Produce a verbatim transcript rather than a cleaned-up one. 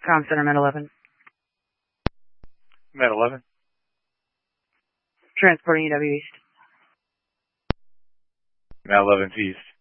Com Center, Met eleven. Met eleven. Transporting E W East. Met eleven East.